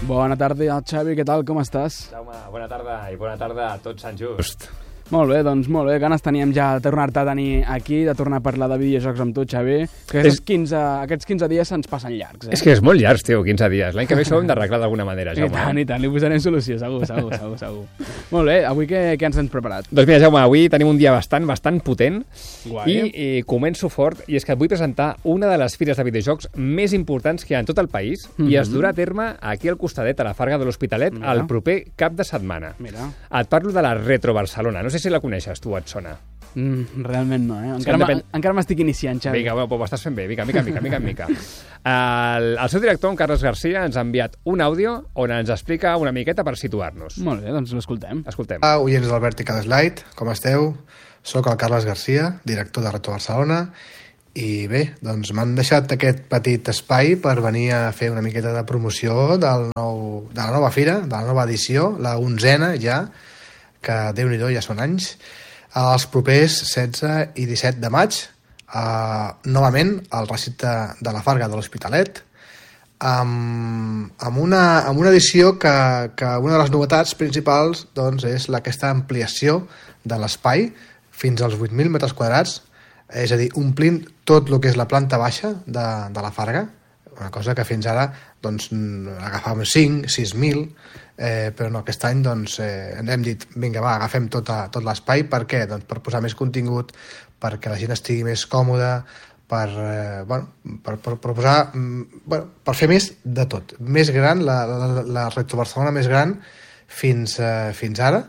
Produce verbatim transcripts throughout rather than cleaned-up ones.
Bona tarda, Xavi, què tal, com estàs? Jaume, bona tarda i bona tarda a tots Sant Just. Molt bé, doncs molt bé, ganes teníem ja de tornar-te a tenir aquí, de tornar a parlar de videojocs amb tu, Xavi, que és... quinze, aquests quinze dies se'ns passen llargs, eh? És que és molt llargs, tio, quinze dies. L'any que ve s'ho hem d'arreglar d'alguna manera, Jaume. I tant, i tant, li posarem solució, segur, segur, segur, segur. Molt bé, avui què, què ens tens preparat? Doncs mira, Jaume, avui tenim un dia bastant, bastant potent. Guai. I, i començo fort, i és que et vull presentar una de les fires de videojocs més importants que hi ha en tot el país, mm-hmm. i es durà a terme aquí al costadet, a la Farga de l'Hospitalet, Mira. el proper cap de setmana. Mira. Et parlo de la Retro Barcelona. No sé si la coneixes, tu, et sona. Mm, realment no, eh? Encara, depèn... encara m'estic iniciant, Xavi. Vinga, bueno, ho estàs fent bé, mica, mica, mica, mica, mica. El, el seu director, en Carles Garcia, ens ha enviat un àudio on ens explica una miqueta per situar-nos. Molt bé, doncs l'escoltem. Escoltem. Hola, oients del Vertical Slide, com esteu? Soc el Carles Garcia, director de Retro Barcelona, i bé, doncs m'han deixat aquest petit espai per venir a fer una miqueta de promoció del nou, de la nova fira, de la nova edició, la onzena ja, que Déu-n'hi-do, ja són anys, els propers setze i disset de maig, eh, novament al recinte de la Farga de l'Hospitalet, amb, amb, una, amb una edició que, que una de les novetats principals doncs, és aquesta ampliació de l'espai fins als vuit mil metres quadrats, és a dir, omplint tot el que és la planta baixa de, de la Farga, una cosa que fins ara doncs, agafàvem cinc, sis mil, eh, però no, aquest any doncs, eh, hem dit, vinga, va, agafem tot, a, tot l'espai. Per què? Doncs per posar més contingut, perquè la gent estigui més còmoda, per, eh, bueno, per, per, per posar, bueno, per fer més de tot. Més gran, la, la, la Retro Barcelona més gran fins, eh, fins ara,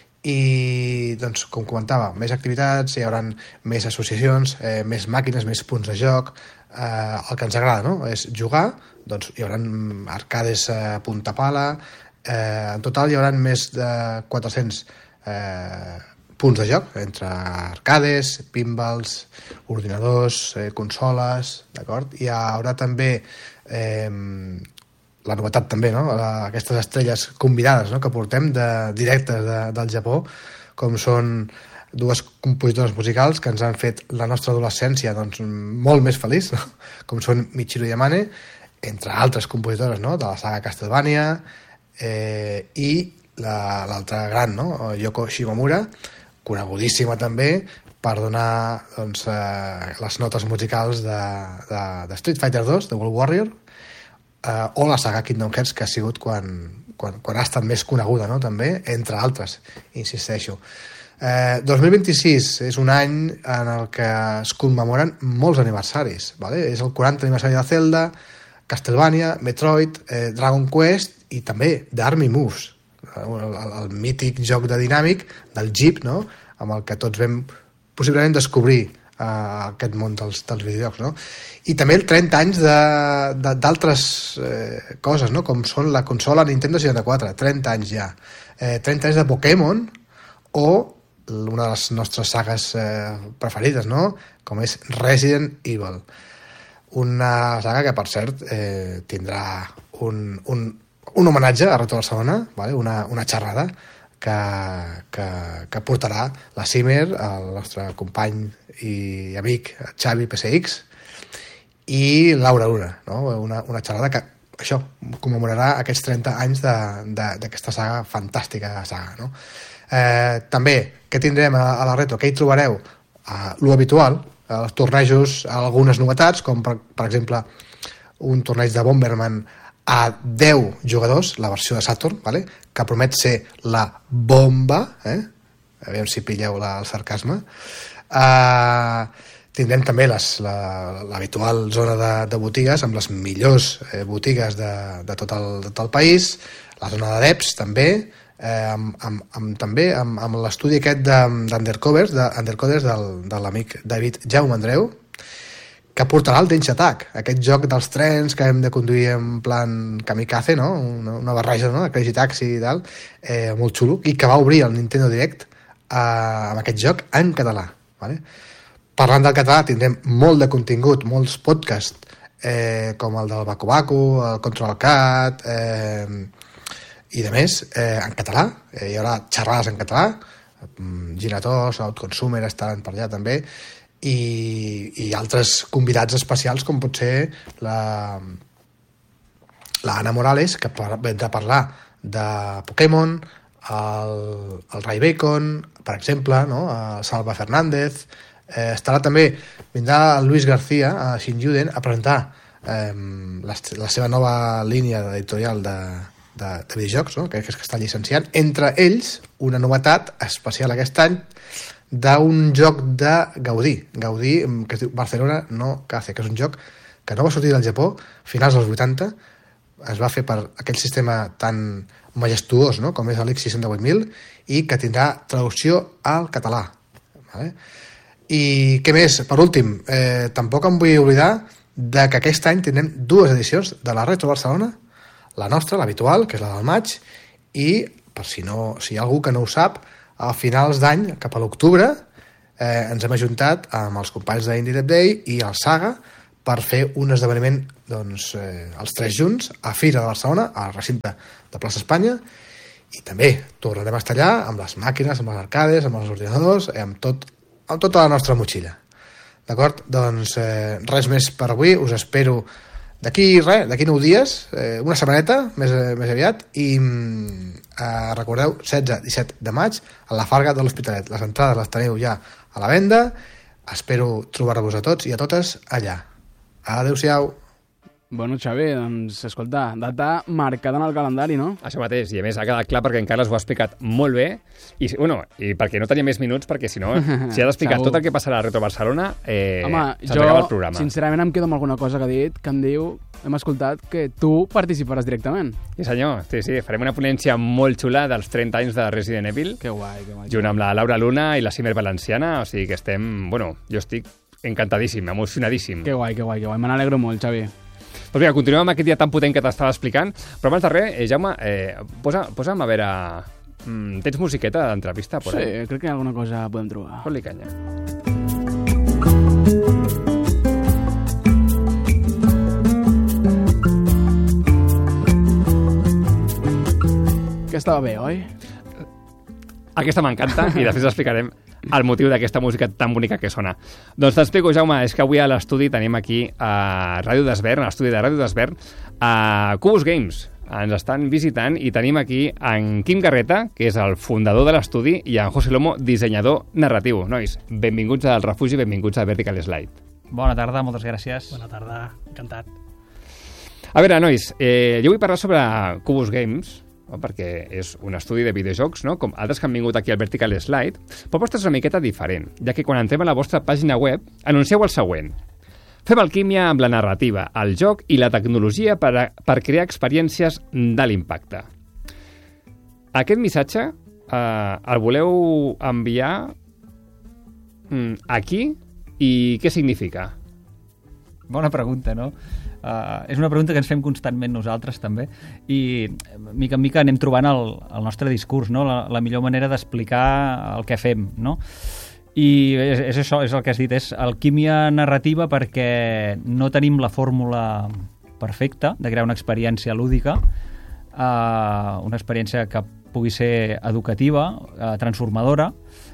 i doncs, com comentava, més activitats, hi haurà més associacions, eh, més màquines, més punts de joc, eh, el que ens agrada, no? És jugar, doncs hi haurà arcades a punta pala, eh, en total hi haurà més de quatre-cents eh, punts de joc, entre arcades, pinballs, ordinadors, eh, consoles, d'acord? Hi haurà també eh, la novetat també, no? La, aquestes estrelles convidades, no? Que portem de, directes de, del Japó, com són dues compositores musicals que ens han fet la nostra adolescència doncs, molt més feliç, no? Com són Michiru Yamane, entre altres compositores, no? De la saga Castlevania, eh, i l'altra gran, no? Yoko Shimomura, conegudíssima també per donar doncs, eh, les notes musicals de, de, de Street Fighter dos, de World Warrior, Uh, o la saga Kingdom Hearts, que ha sigut quan, quan, quan ha estat més coneguda, no? També, entre altres, insisteixo. Uh, dos mil vint-i-sis és un any en el que es commemoren molts aniversaris, vale? És el quaranta aniversari de Zelda, Castlevania, Metroid, eh, Dragon Quest i també d'Army Moves, el, el, el mític joc de dinàmic del Jeep, no? Amb el que tots vam possiblement descobrir a aquest món dels, dels videojocs, no? I també el trenta anys d'altres eh, coses, no? Com són la consola Nintendo seixanta-quatre, trenta anys ja, eh, trenta anys de Pokémon, o una de les nostres sagues eh, preferides, no? Com és Resident Evil, una saga que per cert eh, tindrà un, un, un homenatge a Retro Barcelona, vale? una, una xerrada que, que, que portarà la Simer, el nostre company i amic Xavi P C X, i Laura Luna, no? una, una xerrada que això commemorarà aquests trenta anys d'aquesta saga, fantàstica saga, no? Eh, també, què tindrem a, a la Retro? Què hi trobareu? Eh, lo habitual, els tornejos, algunes novetats, com per, per exemple un torneig de Bomberman a deu jugadors, la versió de Saturn, vale? Que promet ser la bomba, eh? Aviam si pilleu la, el sarcasme. Uh, tindrem també l'habitual la, zona de, de botigues amb les millors eh, botigues de, de, tot el, de tot el país, la zona de Deps també, eh, amb, amb, amb, també amb, amb l'estudi aquest d'Undercoders de, de, del, de l'amic David Jaume Andreu, que portarà el Densha Attack, aquest joc dels trens que hem de conduir en plan kamikaze, no? una, una barreja, no? De Crazy Taxi i tal, eh, molt xulo, i que va obrir el Nintendo Direct eh, amb aquest joc en català. Vale? Parlant del català tindrem molt de contingut, molts podcasts eh, com el del Baku Baku, el Control Cat eh, i de més eh, en català, eh, hi haurà xerrades en català, Ginatos, Outconsumer estaran per allà també, i, i altres convidats especials com pot ser la, l'Anna Morales, que vendrà a parlar de Pokémon, el, el Ray Bacon, per exemple, no? El Salva Fernández. Eh, estarà també, vindrà el Luis García a Shinjuden a presentar eh, la, la seva nova línia editorial de, de, de videojocs, no? Que és que està llicenciant. Entre ells, una novetat especial aquest any d'un joc de Gaudí. Gaudí, que es diu Barcelona no Cace, que és un joc que no va sortir del Japó a finals dels vuitanta, es va fer per aquell sistema tan majestuós, no? Com és l'X seixanta-vuit mil, i que tindrà traducció al català. Vale? I què més? Per últim, eh, tampoc em vull oblidar de que aquest any tindrem dues edicions de la Retro Barcelona, la nostra, l'habitual, que és la del maig, i, per si, no, si hi ha algú que no ho sap, a finals d'any, cap a l'octubre, eh, ens hem ajuntat amb els companys d'Indie Dev Day i el Saga per fer un esdeveniment, doncs, eh, els tres junts, a Fira de Barcelona, al recinte de Plaça Espanya, i també tornarem a estar allà amb les màquines, amb les arcades, amb els ordinadors, eh, amb, tot, amb tota la nostra motxilla. D'acord? Doncs eh, res més per avui, us espero d'aquí res, d'aquí nou dies, eh, una setmaneta més, més aviat, i eh, recordeu, setze i disset de maig, a la Farga de l'Hospitalet. Les entrades les teniu ja a la venda, espero trobar-vos a tots i a totes allà. Adéu-siau. Bueno, Xavi, doncs, escolta, data marcada en el calendari, no? Això mateix, i a més ha quedat clar perquè en Carles ho ha explicat molt bé, i, bueno, i perquè no tenia més minuts, perquè si no, si ha d'explicar tot el que passarà a Retro Barcelona, eh, se'ns acaba el programa. Home, jo, sincerament, em quedo amb alguna cosa que ha dit, que em diu, hem escoltat, que tu participaràs directament. Sí, senyor, sí, sí, farem una ponència molt xula dels trenta anys de Resident Evil, que guai, que guai. Junt amb la Laura Luna i la Cimer Valenciana, o sigui que estem, bueno, jo estic encantadíssim, emocionadíssim. Que guai, que guai, que guai, me n'alegro molt, Xavi. Doncs mira, continuem amb aquest dia tan potent que t'estava explicant, però abans de res, eh, Jaume, eh, posa, posa'm a veure... Mm, tens musiqueta d'entrevista? Sí, ahí? Crec que alguna cosa podem trobar. Fot-li canya. Que estava bé, oi? Aquesta m'encanta i després explicarem el motiu d'aquesta música tan bonica que sona. Doncs t'explico, Jaume, és que avui a l'estudi tenim aquí a Ràdio d'Esvern, a l'estudi de Ràdio d'Esvern, a Cubus Games. Ens estan visitant i tenim aquí en Quim Garreta, que és el fundador de l'estudi, i en José Lomo, dissenyador narratiu. Nois, benvinguts al Refugi, benvinguts a Vertical Slide. Bona tarda, moltes gràcies. Bona tarda, encantat. A veure, nois, eh, jo vull parlar sobre Cubus Games, no? Perquè és un estudi de videojocs, no? Com altres que han vingut aquí al Vertical Slide, però vostre és una miqueta diferent, ja que quan entrem a la vostra pàgina web anuncieu el següent. Fem alquímia amb la narrativa, el joc i la tecnologia per, a, per crear experiències de l'impacte. Aquest missatge eh, el voleu enviar mm, aquí i què significa? Bona pregunta, no? Uh, és una pregunta que ens fem constantment nosaltres també i mica en mica anem trobant el, el nostre discurs, no? la, la millor manera d'explicar el que fem, no? I és, és això, és el que has dit, és alquímia narrativa perquè no tenim la fórmula perfecta de crear una experiència lúdica, uh, una experiència que pugui ser educativa, uh, transformadora.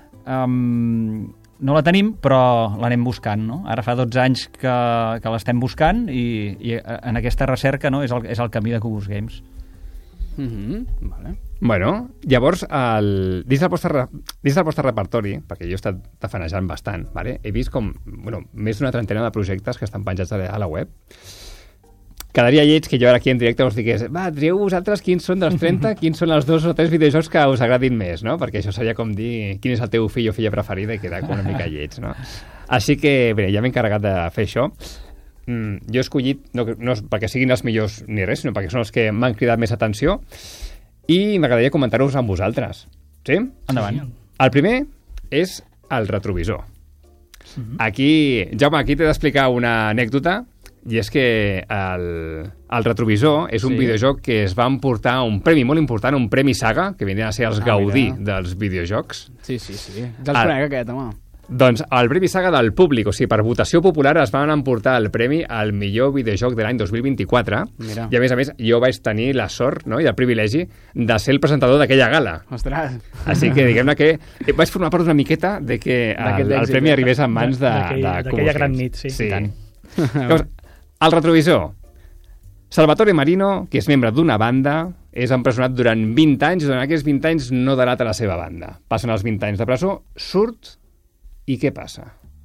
um, No la tenim, però l'anem buscant, no? Ara fa dotze anys que, que l'estem buscant i, i en aquesta recerca, no, és el, és el camí de Cubus Games. Mm-hmm. Vale. Bueno, llavors, el, dins, del vostre, dins del vostre repertori, perquè jo he estat tafanejant bastant, vale? He vist com bueno, més d'una trentena de projectes que estan penjats a la, a la web. Quedaria lleig que jo ara aquí en directe us digués va, trieu vosaltres quins són dels trenta, quins són els dos o tres videojocs que us agradin més, no? Perquè això seria com dir quin és el teu fill o filla preferida i queda com una mica lleig, no? Així que, bé, ja m'he encarregat de fer això. Mm, jo he escollit, no, no perquè siguin els millors ni res, sinó perquè són els que m'han cridat més atenció i m'agradaria comentar-vos amb vosaltres. Sí? Endavant. El primer és el retrovisor. Mm-hmm. Aquí, Jaume, aquí t'he d'explicar una anècdota. I és que el, el retrovisor és un sí. videojoc que es va emportar un premi molt important, un premi Saga, que vindrien a ser els ah, Gaudí mira. dels videojocs. Sí, sí, sí. Ja els conec aquest, home. Doncs el premi Saga del públic, o sigui, per votació popular es van emportar el premi al millor videojoc de l'any dos mil vint-i-quatre. Mira. I a més a més jo vaig tenir la sort, no, i el privilegi de ser el presentador d'aquella gala. Ostres! Així que diguem-ne que vaig formar part d'una miqueta de que el, el premi arribés en mans de, de, de d'aquella gran nit, sí. sí. Llavors, el retrovisor. Salvatore Marino, que és membre d'una banda, és empresonat durant vint anys i durant aquests vint anys no delata la seva banda. Passen els vint anys de presó, surt i què passa?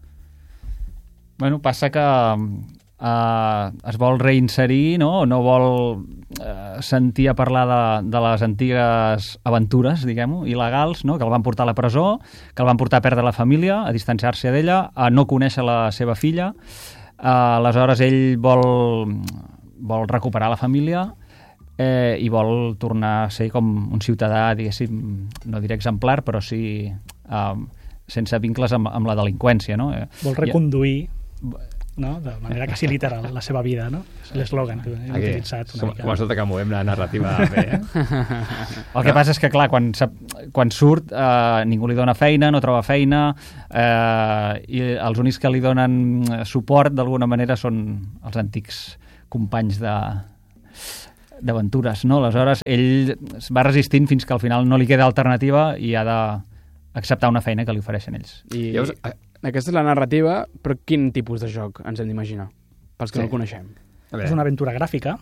Bueno, passa que eh, es vol reinserir, no? No vol eh, sentir a parlar de, de les antigues aventures, diguem-ho, il·legals, no? Que el van portar a la presó, que el van portar a perdre la família, a distanciar-se d'ella, a no conèixer la seva filla. Eh, aleshores, ell vol, vol recuperar la família eh, i vol tornar a ser com un ciutadà, diguéssim, no diré exemplar, però sí eh, sense vincles amb, amb la delinqüència, no? Vol reconduir, no? De manera quasi literal, la seva vida, no? És l'eslògan que hem utilitzat una com, mica. com es nota que movem la narrativa bé, eh? El que passa és que, clar, quan, quan surt eh, ningú li dona feina, no troba feina, eh, i els únics que li donen suport d'alguna manera són els antics companys de d'aventures, no? Aleshores, ell es va resistint fins que al final no li queda alternativa i ha d'acceptar una feina que li ofereixen ells. I Llavors, aquesta és la narrativa, però quin tipus de joc ens hem d'imaginar? Pels que Sí. no el coneixem. a veure, És una aventura gràfica,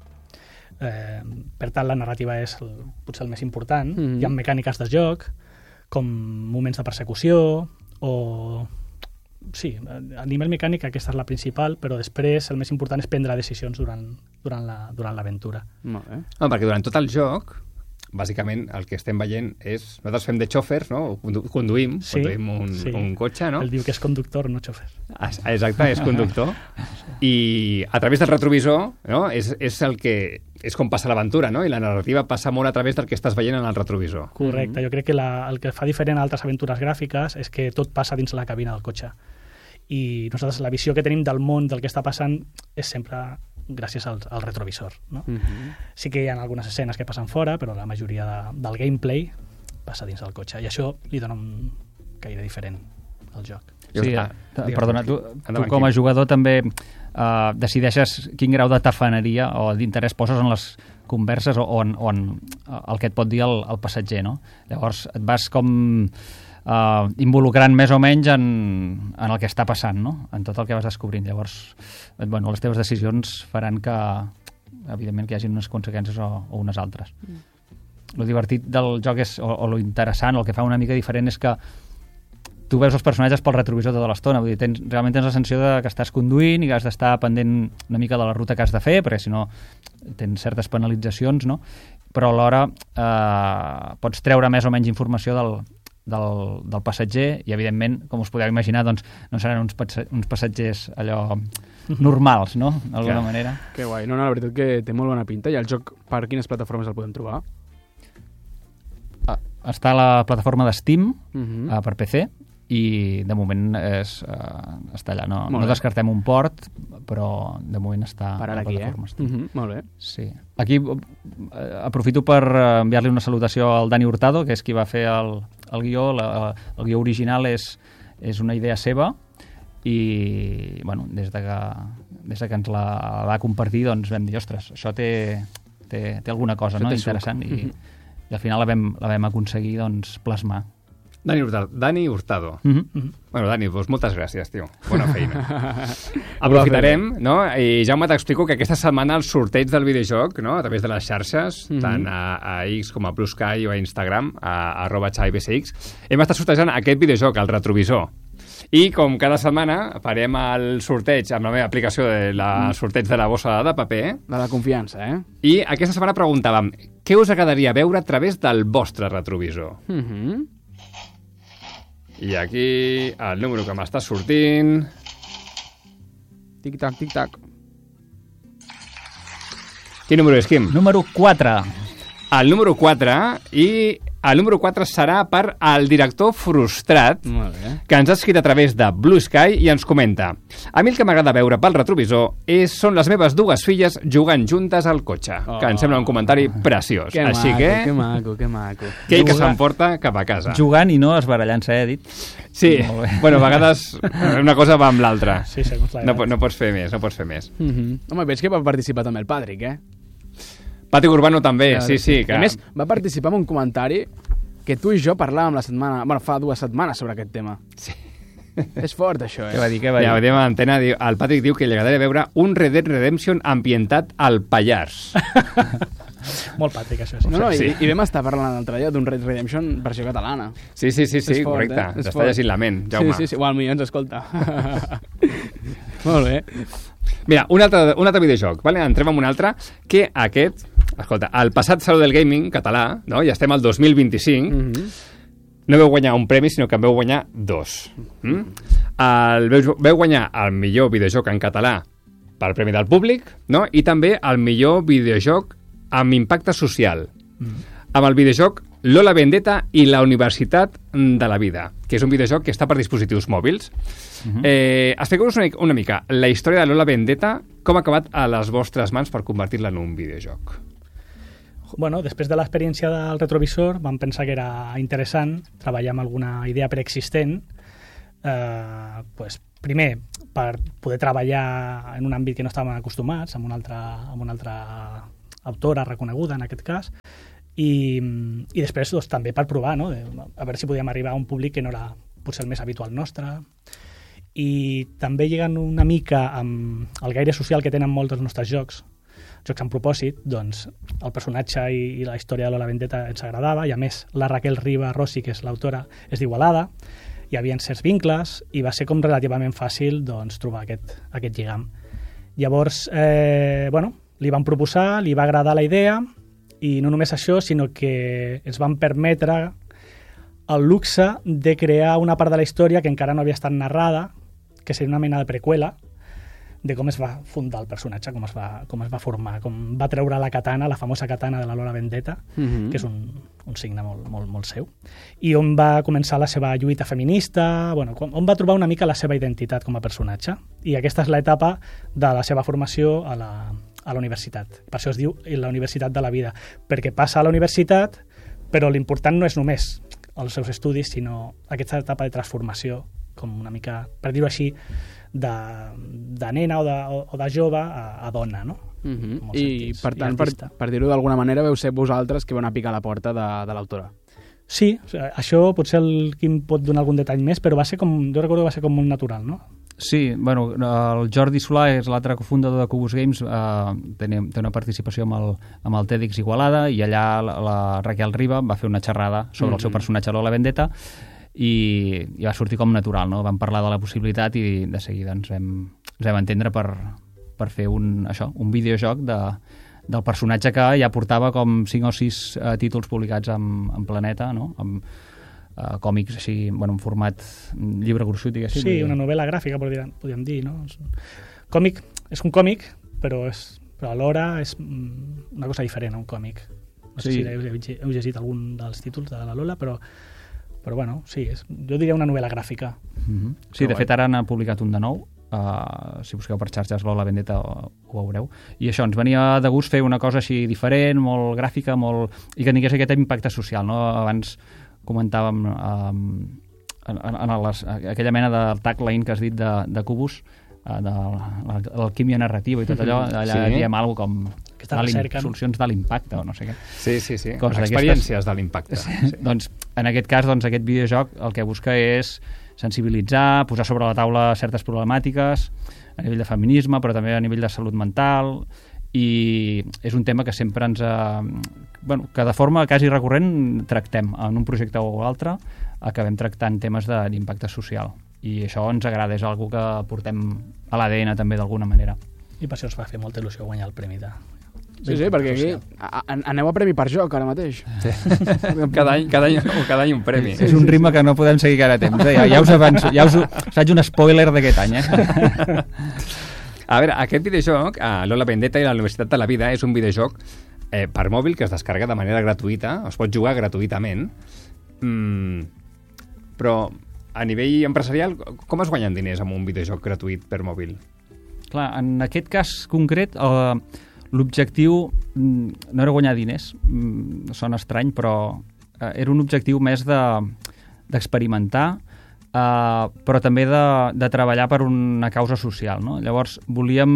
eh, per tant la narrativa és el, potser el més important. Mhm. Hi ha mecàniques de joc, com moments de persecució, o... Sí, a nivell mecànic aquesta és la principal, però després el més important és prendre decisions durant, durant la, durant l'aventura. Molt bé. no, perquè durant tot el joc, bàsicament el que estem veient és... Nosaltres fem de xòfers, no? Condu conduïm, Sí, conduïm un, sí. un cotxe, no? Ell diu que és conductor, no xofer. Ah, exacte, és conductor. I a través del retrovisor, no? És, és el que... És com passa l'aventura, no? I la narrativa passa molt a través del que estàs veient en el retrovisor. Correcte, jo crec que la, el que fa diferent a altres aventures gràfiques és que tot passa dins la cabina del cotxe. I nosaltres la visió que tenim del món, del que està passant, és sempre gràcies al, al retrovisor. No? Mhm. Sí que hi ha algunes escenes que passen fora, però la majoria de, del gameplay passa dins del cotxe. I això li dona un caire diferent al joc. Sí, Ah, eh, digues, perdona, tu, endavant, tu com a Quim. jugador també eh, decideixes quin grau de tafaneria o d'interès poses en les converses o, o, en, o en el que et pot dir el, el passatger, no? Llavors et vas com eh, involucrant més o menys en, en el que està passant, no? En tot el que vas descobrint. Llavors, eh, bueno, les teves decisions faran que, evidentment, que hi hagi unes conseqüències o, o unes altres. Mm. Lo divertit del joc és, o, o lo interessant, el que fa una mica diferent és que tu veus els personatges pel retrovisor tota l'estona, vull dir, tens, realment tens la sensació de que estàs conduint i que has d'estar pendent una mica de la ruta que has de fer, perquè si no tens certes penalitzacions, no? Però alhora eh, pots treure més o menys informació del, del, del passatger i, evidentment, com us podeu imaginar, doncs no seran uns, uns passatgers allò normals, no? D'alguna Clar. manera. Que guai. No, no, la veritat que té molt bona pinta. I el joc, per quines plataformes el podem trobar? Ah, està a la plataforma de Steam, Mhm. eh, per P C, i de moment és, eh, està allà. No, Molt no bé. descartem un port, però de moment està Per a ara la aquí, eh? plataforma Steam. Mhm. Molt bé. Sí. Aquí eh, aprofito per eh, enviar-li una salutació al Dani Hurtado, que és qui va fer el, el guió. La, el guió original és, és una idea seva i, bueno, des de que, des de que ens la va compartir, doncs vam dir, ostres, això té, té, té alguna cosa, Això no?, té suc. interessant, i, i al final la vam, la vam aconseguir, doncs, plasmar. Dani Hurtado. Dani Hurtado. Mm -hmm. Bueno, Dani, doncs moltes gràcies, tio. Bona feina. Aprofitarem, no? I Jaume, t'explico que aquesta setmana el sorteig del videojoc, no?, a través de les xarxes, Mhm. tant a, a X com a Blue Sky o a Instagram, a, a arroba xavi b c x, hem estat sortejant aquest videojoc, el retrovisor. I com cada setmana farem el sorteig amb la meva aplicació de la sorteig de la bossa de paper, De la confiança, eh? i aquesta setmana preguntàvem què us agradaria veure a través del vostre retrovisor. Mhm. I aquí el número que m'està sortint... Tic-tac, tic-tac. Quin número és, Quim? Número quatre. El número quatre, i el número quatre serà per al director frustrat, Molt bé. que ens ha escrit a través de Blue Sky i ens comenta: a mi el que m'agrada veure pel retrovisor és, són les meves dues filles jugant juntes al cotxe, Oh. que em sembla un comentari preciós. Que Així maco, que, que maco, que maco. que ell que Juga- s'emporta cap a casa. Jugant i no esbarallant-se, eh, dit. Sí, Molt bé. bueno, a vegades una cosa va amb l'altra. Sí, segons la No, edat. po- no pots fer més, no pots fer més. Mhm. Home, veig que va participar també el Patrick, eh? Patrick Urbano també, sí, sí. Que... A més, va participar en un comentari que tu i jo parlàvem la setmana... Bueno, fa dues setmanes sobre aquest tema. Sí. És fort, això, eh? Què va dir? Què va dir? Ja, veiem a l'antena, diu- el Patrick diu que li agradaria veure un Red Dead Redemption ambientat al Pallars. Molt Patrick, això sí. No, no, Sí. i, i vam estar parlant l'altre dia d'un Red Redemption versió catalana. Sí, sí, sí, sí, És fort, correcte. eh? És T'està fort. llegint la ment, Jaume. Sí, sí, sí. Bueno, potser ens escolta. Molt bé. Mira, un altre, un altre videojoc, vale? Entrem en un altre, que aquest, escolta, al passat Saló del Gaming català, no? Ja estem al dos mil vint-i-cinc, Mm -hmm. no veu guanyar un premi, sinó que en veu guanyar dos. Mm? El, veu, veu guanyar el millor videojoc en català per Premi del Públic, no? I també el millor videojoc amb impacte social, mm. amb el videojoc Lola Vendetta i la Universitat de la Vida, que és un videojoc que està per dispositius mòbils. Mm-hmm. eh, Expliqueu-vos una, una mica la història de Lola Vendetta, com ha acabat a les vostres mans per convertir-la en un videojoc. Bueno, després de l'experiència del retrovisor vam pensar que era interessant treballar amb alguna idea preexistent, eh, pues, primer per poder treballar en un àmbit que no estàvem acostumats, amb una altra, amb una altra autora reconeguda en aquest cas, i, i després doncs, també per provar, no? De, a veure si podíem arribar a un públic que no era potser el més habitual nostre, i també lligant una mica amb el gaire social que tenen molts dels nostres jocs, jocs amb propòsit, doncs el personatge i, i la història de Lola Vendetta ens agradava, i a més la Raquel Riba Rossi, que és l'autora, és d'Igualada, hi havia certs vincles i va ser com relativament fàcil doncs, trobar aquest, aquest lligam. Llavors, eh, bueno, li van proposar, li va agradar la idea, i no només això, sinó que ens van permetre el luxe de crear una part de la història que encara no havia estat narrada, que seria una mena de preqüela, de com es va fundar el personatge, com es va, com es va formar, com va treure la katana, la famosa katana de la Lola Vendetta, Mm-hmm. que és un, un signe molt, molt, molt seu, i on va començar la seva lluita feminista, bueno, on va trobar una mica la seva identitat com a personatge. I aquesta és l'etapa de la seva formació a la, a la universitat. Per això es diu la Universitat de la Vida, perquè passa a la universitat, però l'important no és només els seus estudis, sinó aquesta etapa de transformació, com una mica, per dir-ho així, de, de nena o de, o de jove a, a dona, no? Mm-hmm. Molts I, sentits. per I tant, per, artista. per dir-ho d'alguna manera, veu ser vosaltres que veu anar a picar a la porta de, de l'autora. Sí, o sigui, això potser el Quim pot donar algun detall més, però va ser com, jo recordo que va ser com molt natural, no? Sí, bueno, el Jordi Solà és l'altre cofundador de Cubus Games, eh, té, té una participació amb el, amb el TEDx Igualada, i allà la, la Raquel Riba va fer una xerrada sobre mm-hmm. el seu personatge Lola Vendetta, i, i va sortir com natural, no? Vam parlar de la possibilitat i de seguida ens vam, ens vam entendre per, per fer un, això, un videojoc de, del personatge que ja portava com cinc o sis eh, títols publicats en, en Planeta, no? Amb eh, còmics així, bueno, en format llibre gruixut, diguéssim. Sí, una novel·la gràfica, podríem, podríem dir, no? És un còmic, és un còmic, però, és, però alhora és una cosa diferent a un còmic. No sé Sí. si heu, heu llegit algun dels títols de la Lola, però però bueno, sí, és, jo diria una novel·la gràfica. Mm-hmm. Sí, de fet ara n'ha publicat un de nou, uh, si busqueu per xarxes Lola Vendetta ho, ho veureu, i això, ens venia de gust fer una cosa així diferent, molt gràfica, molt... i que tingués aquest impacte social, no? Abans comentàvem um, en, en les, aquella mena de tagline que has dit de, de Cubus, uh, de l'alquímia narrativa i tot allò, allà Sí. diem alguna com Aquesta de l'im- recerca, no? solucions de l'impacte o no sé què. Sí, sí, sí. Coses Experiències de l'impacte. Sí. Sí. Doncs en aquest cas, doncs, aquest videojoc el que busca és sensibilitzar, posar sobre la taula certes problemàtiques a nivell de feminisme, però també a nivell de salut mental, i és un tema que sempre ens... Eh, bueno, que de forma quasi recurrent tractem en un projecte o altre, acabem tractant temes de- d'impacte social, i això ens agrada, és algo que portem a l'A D N també d'alguna manera. I per això ens va fer molta il·lusió guanyar el premi de... Sí, sí, perquè aquí a, a, aneu a premi per joc ara mateix. Sí. Cada any, cada any, o cada any un premi. És un ritme que no podem seguir cada temps. Eh? Ja, ja us avanço, ja us, us faig un spoiler d'aquest any. Eh? A veure, aquest videojoc, a Lola Vendetta i la Universitat de la Vida, és un videojoc eh, per mòbil que es descarrega de manera gratuïta, es pot jugar gratuïtament, mm, però a nivell empresarial, com es guanyen diners amb un videojoc gratuït per mòbil? Clar, en aquest cas concret, eh, l'objectiu mm, no era guanyar diners, mm, sona estrany, però eh, era un objectiu més de d'experimentar, eh, però també de, de treballar per una causa social, no? Llavors, volíem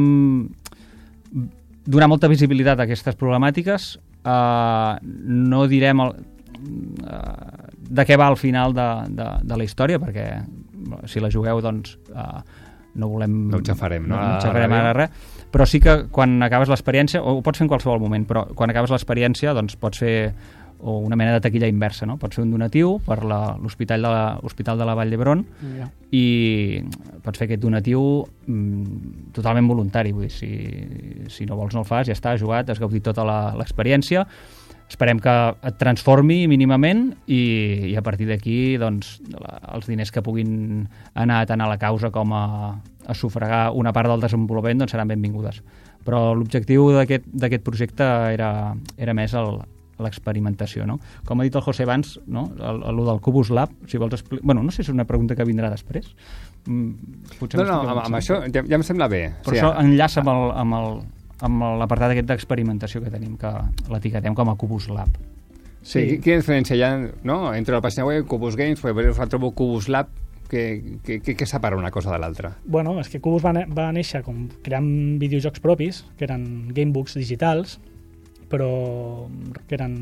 donar molta visibilitat a aquestes problemàtiques, eh, no direm el, eh, de què va al final de, de, de la història, perquè si la jugueu, doncs uh, no volem... No ho xafarem, no? No, no xafarem ara res. Però sí que quan acabes l'experiència, o ho pots fer en qualsevol moment, però quan acabes l'experiència doncs pots fer o una mena de taquilla inversa, no? Pots fer un donatiu per l'Hospital de, la, Hospital de la Vall d'Hebron yeah. i pots fer aquest donatiu mm, totalment voluntari, vull dir, si, si no vols no el fas, ja està, has jugat, has gaudit tota l'experiència, esperem que et transformi mínimament i, i a partir d'aquí doncs, la, els diners que puguin anar tant a la causa com a, a sufragar una part del desenvolupament doncs seran benvingudes. Però l'objectiu d'aquest projecte era, era més el l'experimentació, no? Com ha dit el José abans, no? El, el, el del Cubus Lab, si vols explicar... Bueno, no sé si és una pregunta que vindrà després. Mm, no, no, amb, amb això ja, ja em sembla bé. Però sí, això enllaça amb el, amb el, amb l'apartat aquest d'experimentació que tenim, que l'etiquetem com a Cubus Lab. Sí, sí. Quina diferència hi ha, no? Entre la pàgina web, Cubus Games, però trobo Cubus Lab, que, que, que, que separa una cosa de l'altra? Bueno, és que Cubus va, va néixer com creant videojocs propis, que eren gamebooks digitals, però que eren